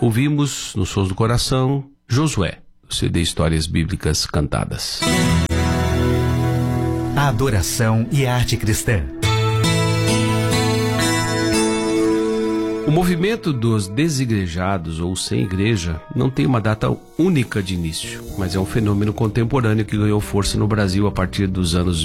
Ouvimos no Sons do Coração Josué, do CD Histórias Bíblicas Cantadas. A adoração e a arte cristã. O movimento dos desigrejados ou sem igreja não tem uma data única de início, mas é um fenômeno contemporâneo que ganhou força no Brasil a partir dos anos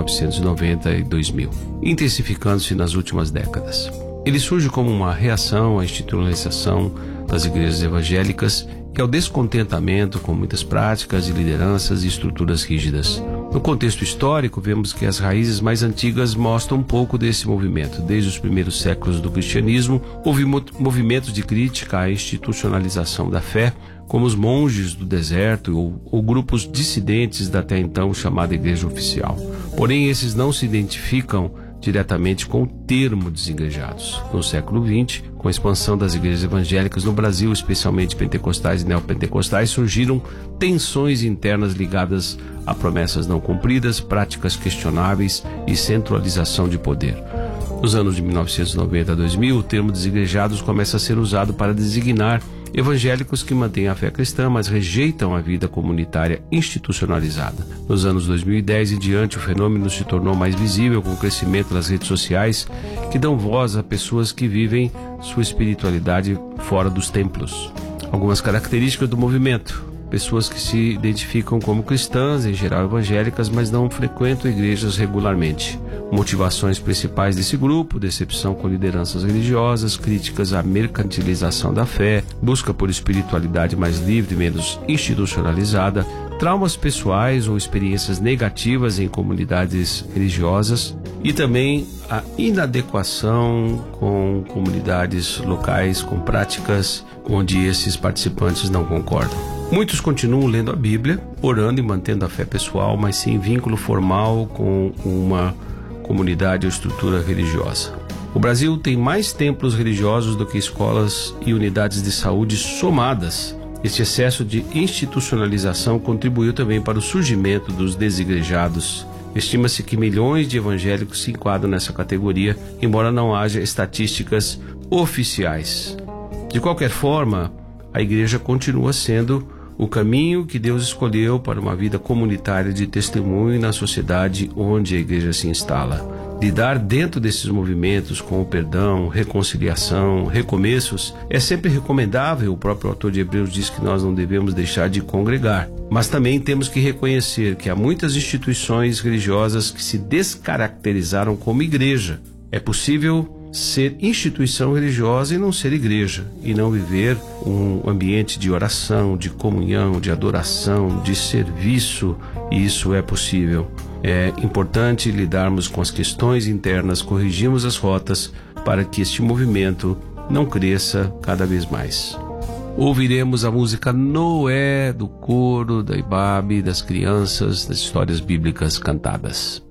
1990 e 2000, intensificando-se nas últimas décadas. Ele surge como uma reação à institucionalização das igrejas evangélicas e ao descontentamento com muitas práticas de lideranças e estruturas rígidas. No contexto histórico, vemos que as raízes mais antigas mostram um pouco desse movimento. Desde os primeiros séculos do cristianismo, houve movimentos de crítica à institucionalização da fé, como os monges do deserto ou grupos dissidentes da até então chamada Igreja Oficial. Porém, esses não se identificam diretamente com o termo desigrejados. No século XX, com a expansão das igrejas evangélicas no Brasil, especialmente pentecostais e neopentecostais, surgiram tensões internas ligadas a promessas não cumpridas, práticas questionáveis e centralização de poder. Nos anos de 1990 a 2000, o termo desigrejados começa a ser usado para designar evangélicos que mantêm a fé cristã, mas rejeitam a vida comunitária institucionalizada. Nos anos 2010 e diante, o fenômeno se tornou mais visível com o crescimento das redes sociais, que dão voz a pessoas que vivem sua espiritualidade fora dos templos. Algumas características do movimento: pessoas que se identificam como cristãs, em geral evangélicas, mas não frequentam igrejas regularmente. Motivações principais desse grupo: decepção com lideranças religiosas, críticas à mercantilização da fé, busca por espiritualidade mais livre e menos institucionalizada, traumas pessoais ou experiências negativas em comunidades religiosas e também a inadequação com comunidades locais, com práticas onde esses participantes não concordam. Muitos continuam lendo a Bíblia, orando e mantendo a fé pessoal, mas sem vínculo formal com uma comunidade ou estrutura religiosa. O Brasil tem mais templos religiosos do que escolas e unidades de saúde somadas. Este excesso de institucionalização contribuiu também para o surgimento dos desigrejados. Estima-se que milhões de evangélicos se enquadram nessa categoria, embora não haja estatísticas oficiais. De qualquer forma, a igreja continua sendo o caminho que Deus escolheu para uma vida comunitária de testemunho na sociedade onde a igreja se instala. Lidar dentro desses movimentos com o perdão, reconciliação, recomeços é sempre recomendável. O próprio autor de Hebreus diz que nós não devemos deixar de congregar. Mas também temos que reconhecer que há muitas instituições religiosas que se descaracterizaram como igreja. É possível ser instituição religiosa e não ser igreja, e não viver um ambiente de oração, de comunhão, de adoração, de serviço, e isso é possível. É importante lidarmos com as questões internas, corrigirmos as rotas para que este movimento não cresça cada vez mais. Ouviremos a música Noé, do coro, da Ibabe, das crianças, das histórias bíblicas cantadas.